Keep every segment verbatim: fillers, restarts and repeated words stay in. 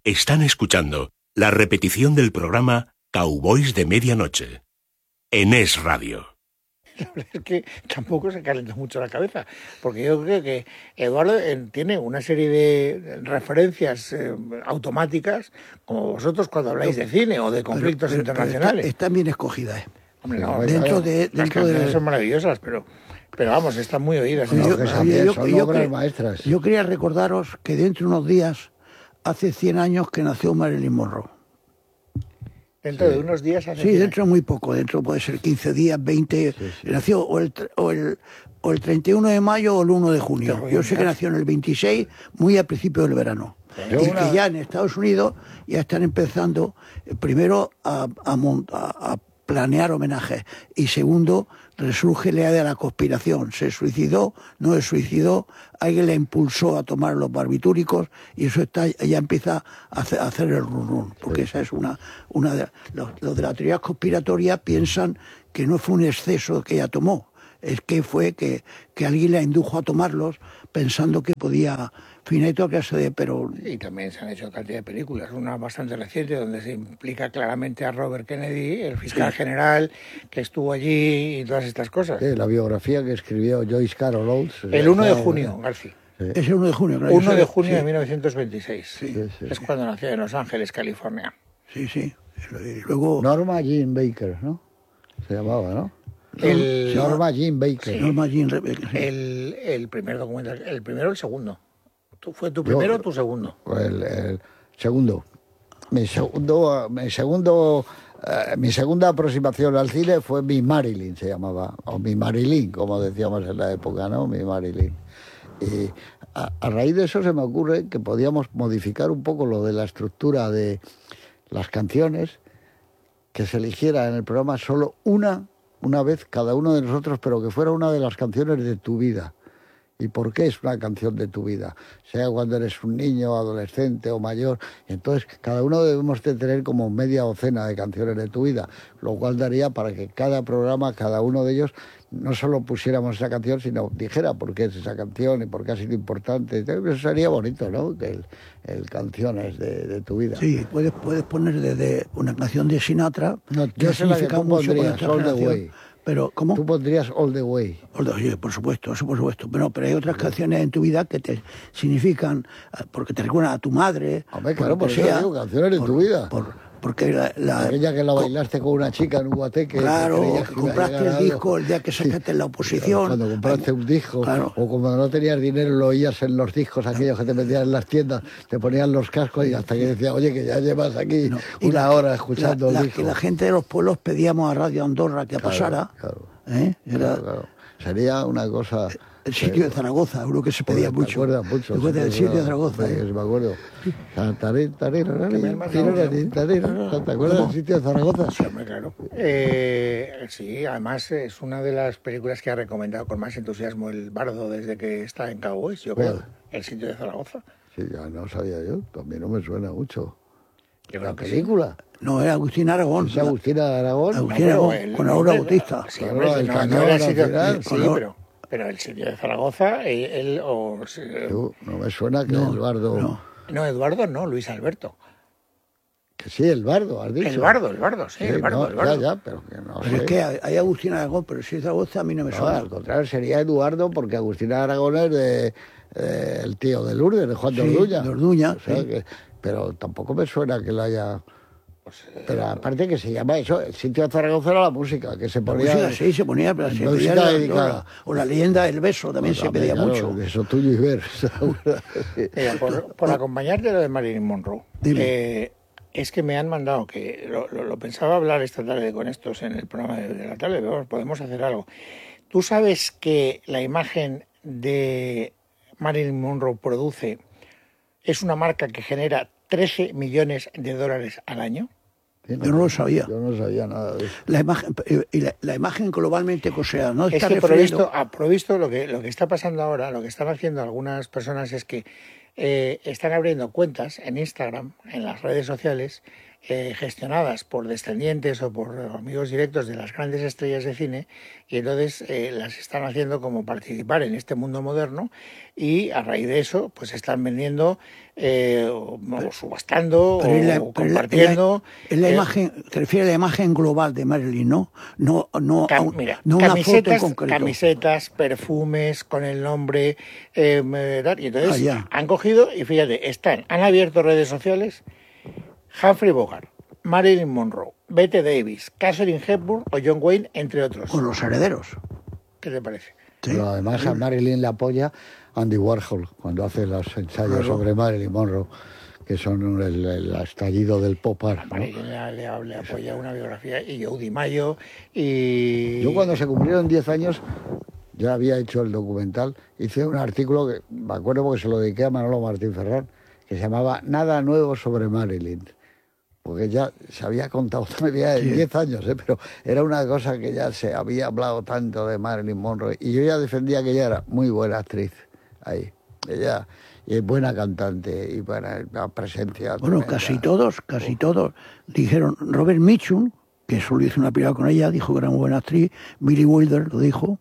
Están escuchando la repetición del programa Cowboys de Medianoche en Es Radio. La verdad es que tampoco se calenta mucho la cabeza, porque yo creo que Eduardo eh, tiene una serie de referencias eh, automáticas, como vosotros cuando habláis de cine o de conflictos pero, pero, internacionales. Pero está, están bien escogidas, ¿eh? Hombre, no, dentro claro, de, las dentro canciones de... son maravillosas, pero, pero vamos, están muy oídas. No, ¿no? yo, son yo, son yo, obras yo, maestras. Yo quería recordaros que dentro de unos días, hace cien años que nació Marilyn Monroe. Dentro sí. de unos días... Hace sí, dentro de muy poco, dentro puede ser quince días, veinte... Sí, sí. Nació o el, o, el, o el treinta y uno de mayo o el uno de junio. Yo sé que nació en el veintiséis, muy al principio del verano. Pero y una... que ya en Estados Unidos ya están empezando, eh, primero, a, a, a, a planear homenajes. Y segundo, resurge la idea de la conspiración. Se suicidó, no se suicidó, alguien le impulsó a tomar los barbitúricos y eso está ya empieza a hacer, a hacer el run run, porque sí. esa es una, una de los, los de la teoría conspiratoria piensan que no fue un exceso que ella tomó, es que fue que, que alguien la indujo a tomarlos pensando que podía... Finito que se de, pero... Y también se han hecho cantidad de películas, una bastante reciente donde se implica claramente a Robert Kennedy, el fiscal sí. general que estuvo allí y todas estas cosas. Sí, la biografía que escribió Joyce Carol Oates. El uno de junio, García. Sí. Es el uno de junio. Claro. uno de junio sí. de mil novecientos veintiséis. Sí. Sí, sí, es sí. cuando nació en Los Ángeles, California. Sí, sí. Y luego... Norma Jean Baker, ¿no? Se llamaba, ¿no? El... Norma Jean Baker. Sí. Norma Jean Baker. Sí. El, el primer documental, el primero o el segundo. ¿Fue tu primero Yo, o tu segundo? El, el segundo. Mi segundo, mi segundo, eh, mi segunda aproximación al cine fue Mi Marilyn, se llamaba, o Mi Marilyn, como decíamos en la época, ¿no? Mi Marilyn. Y a, a raíz de eso se me ocurre que podíamos modificar un poco lo de la estructura de las canciones, que se eligiera en el programa solo una, una vez cada uno de nosotros, pero que fuera una de las canciones de tu vida. ¿Y por qué es una canción de tu vida? Sea cuando eres un niño, adolescente o mayor. Entonces, cada uno debemos de tener como media docena de canciones de tu vida, lo cual daría para que cada programa, cada uno de ellos, no solo pusiéramos esa canción, sino dijera por qué es esa canción y por qué ha sido importante. Eso sería bonito, ¿no? Que el, el canciones de, de tu vida. Sí, puedes, puedes poner desde una canción de Sinatra. No, yo sé la que tú pondrías, All the Way. Pero, ¿cómo? Tú pondrías All the Way. All the Way, por supuesto, eso por supuesto. Pero, pero hay otras sí. canciones en tu vida que te significan, porque te recuerdan a tu madre. Hombre, claro, por eso sea, digo, canciones de tu vida. Por, porque la, la, aquella que la bailaste con una chica en un guateque. Claro, que que compraste el disco el día que sacaste en la oposición. Cuando compraste un disco, claro. O cuando no tenías dinero lo oías en los discos, aquellos que te metían en las tiendas, te ponían los cascos y hasta que decía, oye, que ya llevas aquí no. una la, hora escuchando la, el la, disco. Que la gente de los pueblos pedíamos a Radio Andorra que claro, pasara. Claro, ¿eh? Era, claro, claro. Sería una cosa... El sitio de Zaragoza, uno que se pedía Joder, mucho. ¿Te acuerdas mucho? ¿Te acuerdas del sitio de Zaragoza? Sí, ¿eh? me acuerdo. ¿Te acuerdas del sitio de Zaragoza? Sí, hombre, claro. Eh, sí, además es una de las películas que ha recomendado con más entusiasmo el Bardo desde que está en Cowboys, yo creo. El sitio de Zaragoza. Sí, ya no sabía yo. También no me suena mucho. Yo ¿La creo que película? Sí. No, era Agustín Aragón. ¿Es Agustina de Aragón? Agustín no, Aragón, el, con Aura Bautista. Sí, hombre, el no, cañón, no era el sitio, final, sí, pero, pero el sitio de Zaragoza, él... él o, Tú, no me suena que no, Eduardo... No. no, Eduardo no, Luis Alberto. Que sí, el Bardo, has dicho. El Bardo, el Bardo, sí, sí el Bardo, no, el Bardo. Ya, ya, pero que no Pero sé. es que hay Agustín Aragón, pero si es Zaragoza a mí no me no, suena. al contrario, sería Eduardo, porque Agustín Aragón es de, eh, el tío de Lourdes, de Juan de sí, Orduña. de Orduña, o sea, sí. que, pero tampoco me suena que lo haya... Pues, eh, pero aparte que se llama eso, el sitio de Zaragoza era la música, que se La ponía... música sí, se ponía, pero se música pedía dedicada. La, o la leyenda del beso también Pues se pedía claro, mucho. Eso tuyo y ver. mira, por, por acompañarte lo de Marilyn Monroe, eh, es que me han mandado, que lo, lo, lo pensaba hablar esta tarde con estos en el programa de, de la tarde, pero podemos hacer algo. ¿Tú sabes que la imagen de Marilyn Monroe produce es una marca que genera trece millones de dólares al año? Yo no lo sabía. Yo no sabía nada de eso. La imagen, y la, la imagen globalmente, o sea, no es está que refiriendo... provisto, a, provisto lo que lo que está pasando ahora, lo que están haciendo algunas personas es que eh, están abriendo cuentas en Instagram, en las redes sociales, eh, gestionadas por descendientes o por amigos directos de las grandes estrellas de cine, y entonces eh, las están haciendo como participar en este mundo moderno, y a raíz de eso pues están vendiendo eh, o, o subastando Pero o, es la- o pero es la- compartiendo. Es la eh, imagen, te refieres a la imagen global de Marilyn, ¿no? No, no, a Cam- un- mira, no una foto en camisetas, concreto. camisetas, perfumes con el nombre, eh, me- tal, y entonces Ah, ya. han cogido y fíjate, están, han abierto redes sociales, Humphrey Bogart, Marilyn Monroe, Bette Davis, Catherine Hepburn o John Wayne, entre otros. Con los herederos. ¿Qué te parece? Sí. Pero además a Marilyn le apoya Andy Warhol cuando hace los ensayos Claro. sobre Marilyn Monroe, que son el, el estallido del pop art, ¿no? Marilyn le, le- le apoya una biografía, y Joe DiMaggio, y... Yo cuando se cumplieron diez años, ya había hecho el documental, hice un artículo que me acuerdo porque se lo dediqué a Manolo Martín Ferrán, que se llamaba Nada nuevo sobre Marilyn. Porque ya se había contado todavía en diez años, ¿eh? Pero era una cosa que ya se había hablado tanto de Marilyn Monroe. Y yo ya defendía que ella era muy buena actriz ahí. Ella es buena cantante y buena la presencia. Bueno, tremenda. casi todos, casi todos dijeron. Robert Mitchum, que solo hizo una película con ella, dijo que era muy buena actriz. Billy Wilder lo dijo.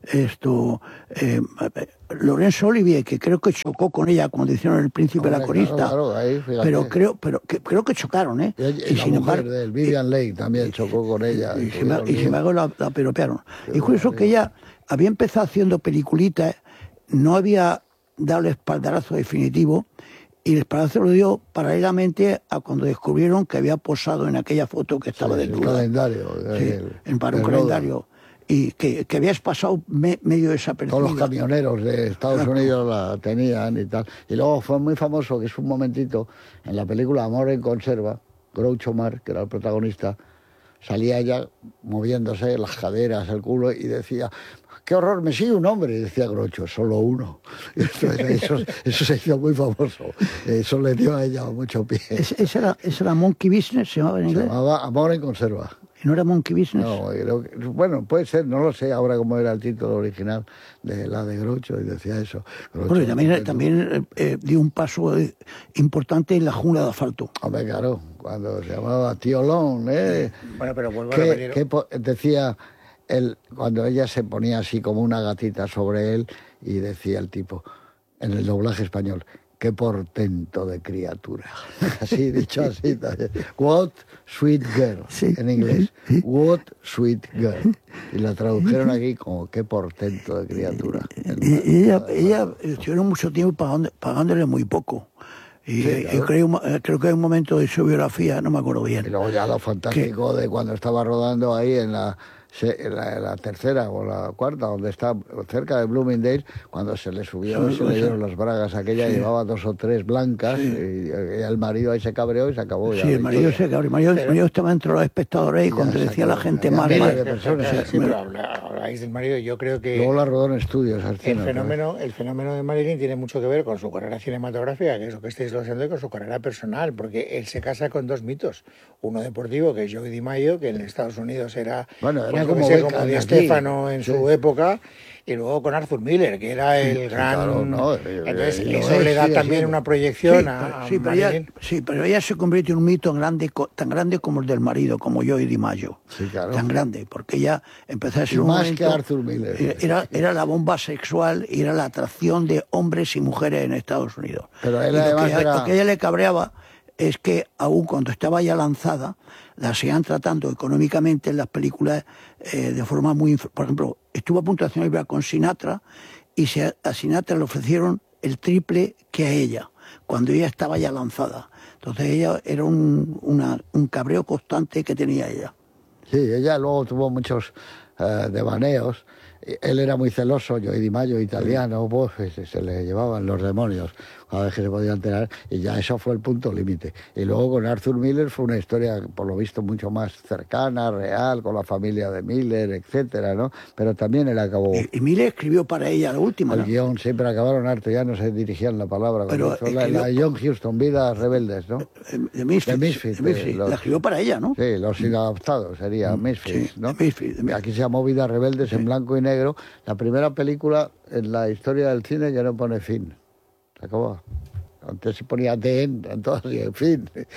Esto, eh, Lorenzo Olivier, que creo que chocó con ella cuando hicieron El Príncipe Hombre, la corista, claro, claro, ahí, fíjate. pero creo, pero que, creo que chocaron, ¿eh? Y, ella- y Y la sin mujer embargo, del Vivian Leigh también chocó con ella. y, y sin, tuvieron y sin lío. embargo la, la piropearon. Y curioso que ella había empezado haciendo peliculitas, no había dado el espaldarazo definitivo, y el espaldarazo lo dio paralelamente a cuando descubrieron que había posado en aquella foto que estaba Sí, el desnuda. calendario. Sí, el- en para un el calendario. Y que, que habías pasado me- medio desapercibido. Todos los camioneros de Estados Claro. Unidos la tenían y tal. Y luego fue muy famoso, que es un momentito, en la película Amor en Conserva, Groucho Marx, que era el protagonista, salía ella moviéndose las caderas, el culo, y decía, qué horror, me sigue un hombre. Y decía Groucho, solo uno. Y entonces, eso, eso se hizo muy famoso. Eso le dio a ella mucho pie. Ese, ese era, ese era Monkey Business, se llamaba en Se inglés. llamaba Amor en Conserva. ¿Y no era Monkey Business? No, creo que- bueno, puede ser, no lo sé ahora cómo era el título original de la de Groucho, y decía eso. Groucho, Bueno, y también, estupendo. también eh, dio un paso eh, importante en la jungla de asfalto. Hombre, claro, cuando se llamaba Tío Lon, ¿eh? Bueno, pero vuelvo a Que, repetir. que po- decía, él, cuando ella se ponía así como una gatita sobre él, y decía el tipo, en el doblaje español, qué portento de criatura. Así, dicho así también. What sweet girl, Sí. en inglés. What sweet girl. Y la tradujeron aquí como qué portento de criatura. Y, y ella, ella estuvieron mucho tiempo pagando- pagándole muy poco. Y Sí, eh, claro. yo creo, eh, creo que hay un momento de su biografía, no me acuerdo Y bien. luego ya lo fantástico de cuando estaba rodando ahí en la, se- en la, en la tercera o la cuarta, donde está cerca de Bloomingdale, cuando se le subió y se le dieron las bragas, aquella llevaba dos o tres blancas, y, y el marido ahí se cabreó y se acabó. ya Sí, la el marido historia. se cabró. El marido, el marido estaba entre los espectadores y Ya cuando se decía a la acabó. gente Había mal, miles mal. de personas. Sí, pero habla- habláis del marido. Yo creo que Luego la rodó en estudios. al el cine, fenómeno, el fenómeno de Marilyn tiene mucho que ver con su carrera cinematográfica, que es lo que estáis haciendo, y con su carrera personal, porque él se casa con dos mitos. Uno deportivo, que es Joey DiMaggio, que en Estados Unidos era, Bueno, era pues, yo como qué sé, Beckham como Di aquí. Stéfano en Sí. su época, y luego con Arthur Miller, que era el gran... claro, no, eh, Entonces, eh, y lo eso es, le da sigue también siendo. una proyección Sí, a, pero, a sí, pero ella, Marilyn. sí, pero ella se convirtió en un mito grande, co- tan grande como el del marido, como yo y Di Maggio. Sí, claro. Tan grande, porque ella empezó a ser Y un más momento- que Arthur Miller. Era, era la bomba sexual y era la atracción de hombres y mujeres en Estados Unidos. Pero él Y lo, además que, era- lo que a ella le cabreaba es que aún cuando estaba ya lanzada, la seguían tratando económicamente en las películas eh, de forma muy... inf- Por ejemplo, estuvo a punto de hacer una película con Sinatra y se, a Sinatra le ofrecieron el triple que a ella, cuando ella estaba ya lanzada. Entonces ella era un, una- un cabreo constante que tenía ella. Sí, ella luego tuvo muchos eh, devaneos. Él era muy celoso, yo y Di Maggio, italiano, pues se, se le llevaban los demonios cada vez que se podía enterar, y ya eso fue el punto límite. Y luego con Arthur Miller fue una historia, por lo visto, mucho más cercana, real, con la familia de Miller, etcétera, ¿no? Pero también él acabó... Y, y Miller escribió para ella la última. El ¿no? guión siempre acabaron harto, ya no se dirigían la palabra. Pero Pero la, escribió- la de John Huston, Vidas Rebeldes, ¿no? De Misfits. De Misfits, de Misfits. eh, los- La escribió para ella, ¿no? Sí, los inadaptados sería Misfits, sí, ¿no? de Misfits, de Misfits. Aquí se llamó Vidas Rebeldes en blanco y negro. La primera película en la historia del cine que no pone fin. Se acabó. Antes se ponía The End, entonces, en fin.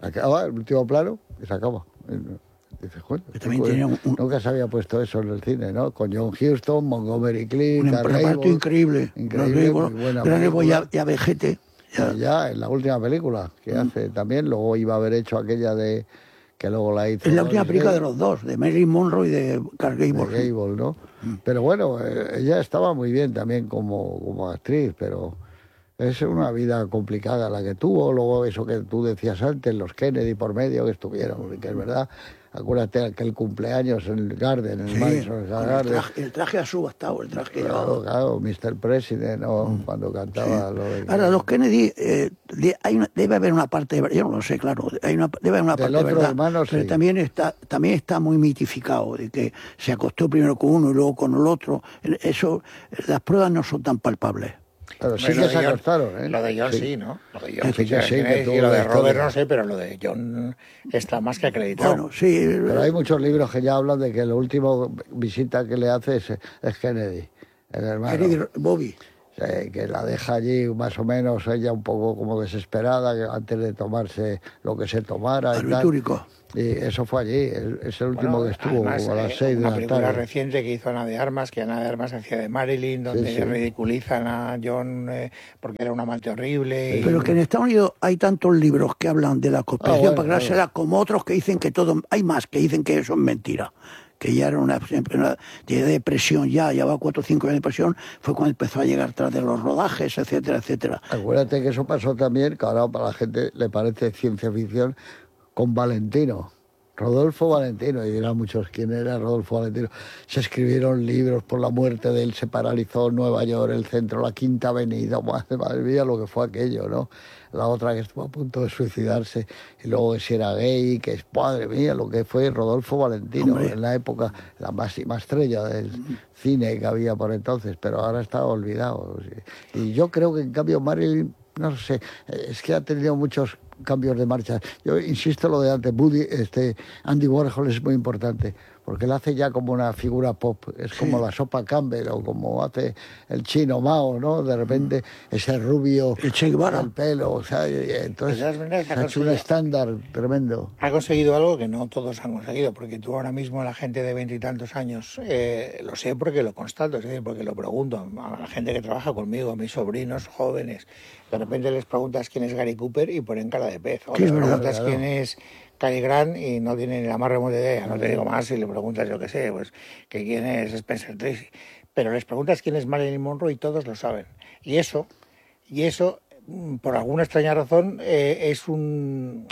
Acaba el último plano y se acaba. Dices, bueno, también tenía un, un, nunca se había puesto eso en el cine, ¿no? Con John Huston, Montgomery Clift, un reparto increíble, increíble, muy buena película. Ya, ya vejete. Ya. ya, en la última película que mm. hace también, luego iba a haber hecho aquella de que luego la hizo. Es la última película de los dos, de Marilyn Monroe y de Clark Gable. De Gable, ¿no? Mm. Pero bueno, ella estaba muy bien también como, como actriz, pero es una vida complicada la que tuvo. Luego eso que tú decías antes, los Kennedy por medio que estuvieron, que es verdad. Acuérdate aquel cumpleaños en el Garden, en el sí, Madison Garden. El traje, el traje ha subastado, el traje que claro, llevaba. Claro, mister President, ¿no? Mm. Cuando cantaba sí. lo de... Ahora, los Kennedy, eh, de, hay una, debe haber una parte de yo no lo sé, claro, hay una, debe haber una Del parte otro de verdad, hermano, pero sí. también está, también está muy mitificado, de que se acostó primero con uno y luego con el otro. Eso, las pruebas no son tan palpables. Pero sí que se acostaron, ¿eh? Lo de John sí, sí ¿no? Lo de John sí, sí, que sí, que y lo de Robert no sé, pero lo de John está más que acreditado. Bueno, sí. Pero hay muchos libros que ya hablan de que la última visita que le hace es, es Kennedy, el hermano. Kennedy, Bobby. Sí, que la deja allí más o menos ella un poco como desesperada, que antes de tomarse lo que se tomara y tal. Y eso fue allí, es el último bueno, que estuvo, además, como a las seis de la tarde. Una película reciente que hizo Ana de Armas, que Ana de Armas hacía de Marilyn, donde sí, sí. ridiculizan a John eh, porque era un amante horrible. Y... Pero que en Estados Unidos hay tantos libros que hablan de la conspiración ah, bueno, para creársela, bueno. como otros que dicen que todo, hay más que dicen que eso es mentira. Que ya era una, una de depresión, ya llevaba cuatro o cinco años de depresión, fue cuando empezó a llegar tras de los rodajes, etcétera, etcétera. Acuérdate que eso pasó también, que ahora para la gente le parece ciencia ficción, con Valentino, Rodolfo Valentino, y dirán muchos quién era Rodolfo Valentino. Se escribieron libros por la muerte de él, se paralizó Nueva York, el centro, la Quinta Avenida, madre, madre mía lo que fue aquello, ¿no? La otra que estuvo a punto de suicidarse, y luego que si era gay, que es, madre mía, lo que fue Rodolfo Valentino, Hombre. en la época, la máxima estrella del cine que había por entonces, pero ahora está olvidado. Y yo creo que en cambio Marilyn, no sé, es que ha tenido muchos cambios de marcha. Yo insisto lo de antes, Buddy, este, Andy Warhol es muy importante, porque él hace ya como una figura pop, es como sí. la sopa Campbell, o como hace el chino Mao, ¿no? De repente ese rubio, el Che Guevara, el pelo, o sea, entonces ha, ha hecho un estándar tremendo. Ha conseguido algo que no todos han conseguido, porque tú ahora mismo a la gente de veintitantos años, eh, lo sé porque lo constato, es decir, porque lo pregunto a la gente que trabaja conmigo, a mis sobrinos jóvenes, de repente les preguntas quién es Gary Cooper y ponen cara de pez, o les preguntas claro. quién es Cary Grant y no tienen ni la más remota idea, no te digo más si le preguntas, yo qué sé, pues que quién es Spencer Tracy, pero les preguntas quién es Marilyn Monroe y todos lo saben. Y eso, y eso por alguna extraña razón, eh, es un,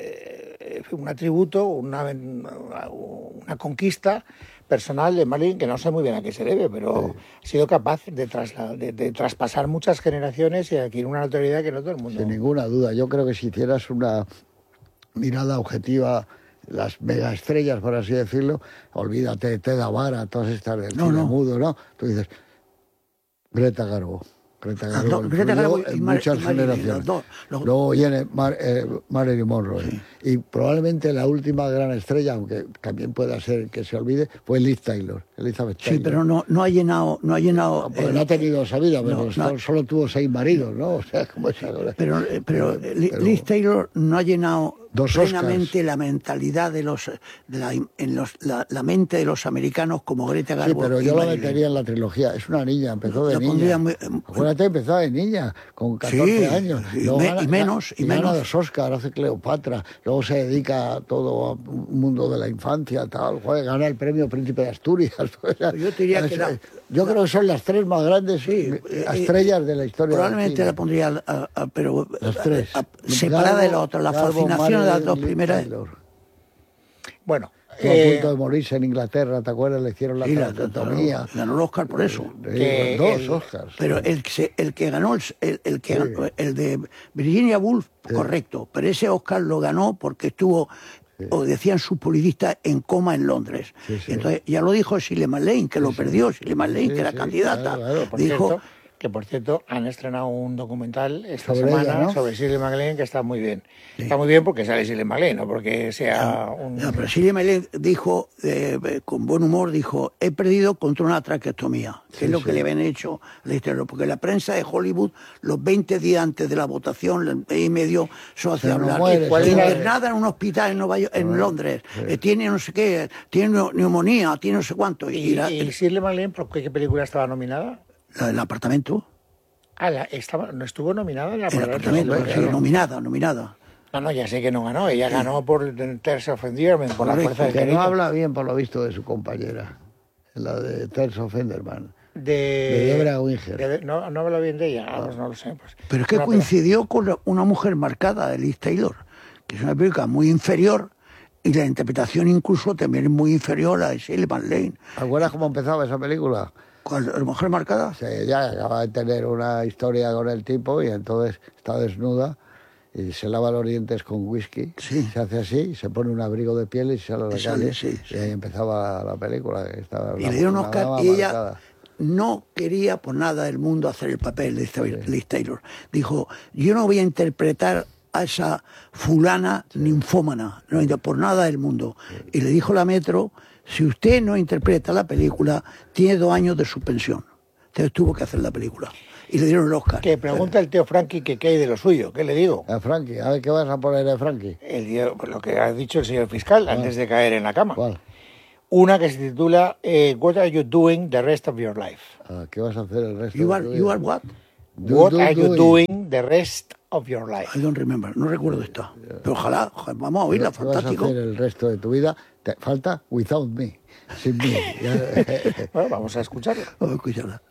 eh, un atributo, una, una conquista personal de Marilyn que no sé muy bien a qué se debe, pero sí. ha sido capaz de, trasla, de, de traspasar muchas generaciones y adquirir una notoriedad que no todo el mundo... Sin ninguna duda, yo creo que si hicieras una mirada objetiva, las megaestrellas, por así decirlo, olvídate de Teda Vara, todas estas del no, cine no. mudo, ¿no? Tú dices, Greta Garbo. Greta Garbo, no, Greta Garbo y en Mar muchas y generaciones. Los, los... Luego viene Mar eh, Marilyn Monroe. Sí. Y probablemente la última gran estrella, aunque también pueda ser que se olvide, fue Liz Taylor, Elizabeth Taylor. Sí, pero no, no ha llenado... No ha llenado no, eh, no ha tenido esa vida, pero no, solo, no. solo tuvo seis maridos, ¿no? O sea, como esa... Pero, pero, pero Liz Taylor no ha llenado... Dos plenamente Oscars. La mentalidad de los, de la, en los la, la mente de los americanos como Greta Garbo. Sí, pero yo la metería en la trilogía. Es una niña, empezó de la niña. Muy, Acuérdate, empezó de niña, con catorce sí, años. Y, me, gana, y menos, y, y menos. Gana dos Oscars, hace Cleopatra. Luego se dedica a todo a un mundo de la infancia, tal. Joder, gana el premio Príncipe de Asturias. Yo diría que la, yo la, creo que son las tres más grandes sí, estrellas de la historia. Probablemente la pondría, a, a, pero las tres. A, a, separada Garbo, de la otra, la Garbo, fascinación de las dos primeras. Bueno, estuvo eh, a punto de morirse en Inglaterra, ¿te acuerdas? Le hicieron la sí, traqueotomía. Ganó el Oscar por eso. Que dos el, Oscars. Pero el, el que ganó, el, el, que sí. ganó, el de Virginia Woolf, sí. correcto. Pero ese Oscar lo ganó porque estuvo, sí. o decían sus publicistas, en coma en Londres. Sí, sí. Entonces, ya lo dijo Shirley MacLaine, que lo sí, perdió. Shirley MacLaine, sí, que era sí, candidata. Claro, claro. Dijo... Cierto, que por cierto han estrenado un documental esta Sobre semana ella, ¿no? sobre Shirley MacLaine que está muy bien. Sí. Está muy bien porque sale Shirley MacLaine, no porque sea un... No, pero Shirley MacLaine dijo, eh, con buen humor, dijo, he perdido contra una traqueostomía, que Sí, es lo sí. que le habían hecho al exterior, porque la prensa de Hollywood, los veinte días antes de la votación, el mes y medio, se hace Se nos hablar. muere, ¿Cuál Que era? internada en un hospital en, Nueva York, en Londres, eh, tiene no sé qué, tiene neu- neumonía, tiene no sé cuánto. Y, ¿Y, la- y el, Shirley MacLaine por qué, qué película estaba nominada? el apartamento, Ah, la, estaba, ¿no estuvo nominada en la el apartamento, Hombre, sí, claro. nominada, nominada. No, no, ya sé que no ganó. Ella ganó por Terms of Endearment, por la Correcto, fuerza del Que cariño. no habla bien, por lo visto, de su compañera, la de Terence of Enderman. De, De Debra Winger. de- no, no habla bien de ella. Ah, pues no lo sé. Pues. Pero es que Una coincidió con la- una mujer marcada, de Liz Taylor, que es una película muy inferior y la interpretación incluso también es muy inferior a la de Shirley MacLaine. ¿Acuerdas cómo empezaba esa película? ¿Cuál, la mujer marcada? Sí, ella acaba de tener una historia con el tipo y entonces está desnuda y se lava los dientes con whisky. Sí. Se hace así, se pone un abrigo de piel y sale a la Y sale, calle. sí, Y sí. ahí empezaba la película. Que estaba Y una- le dieron una Oscar dama y ella marcada. no quería por nada del mundo hacer el papel de esta Liz Taylor. Dijo, yo no voy a interpretar a esa fulana ninfómana, no, por nada del mundo. Y le dijo la Metro, si usted no interpreta la película, tiene dos años de suspensión. Entonces tuvo que hacer la película. Y le dieron el Oscar. Que pregunta el tío Frankie que qué hay de lo suyo. ¿Qué le digo? A Frankie, a ver qué vas a poner de Frankie. El tío- pues lo que ha dicho el señor fiscal antes de caer en la cama. ¿Cuál? Una que se titula eh, What are you doing the rest of your life? Ah, ¿qué vas a hacer el resto You de are, tu you vida? are what? Do- What do- are you doing. doing the rest of your life? I don't remember, no recuerdo esto. Pero ojalá, ojalá, vamos a oírla, ¿Qué vas a fantástico. hacer el resto de tu vida? Te falta Without Me, sin mí. Ya- Bueno, vamos a escucharla. Vamos a escucharla.